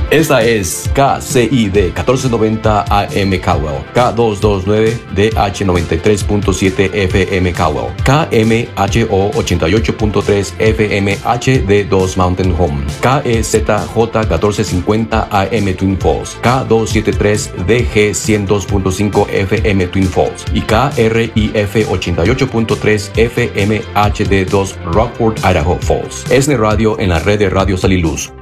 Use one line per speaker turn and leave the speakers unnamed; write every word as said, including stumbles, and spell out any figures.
Esa es K C I D catorce noventa A M Caldwell, K doscientos veintinueve D H noventa y tres punto siete F M Caldwell, K M H O ochenta y ocho punto tres F M H D dos Mountain Home, K E Z J catorce cincuenta A M Twin Falls, K doscientos setenta y tres D G ciento dos punto cinco F M Twin Falls y K R I F ochenta y ocho punto tres F M H D dos Rockford, Idaho Falls. Es de radio en la red de Radio Sal y Luz.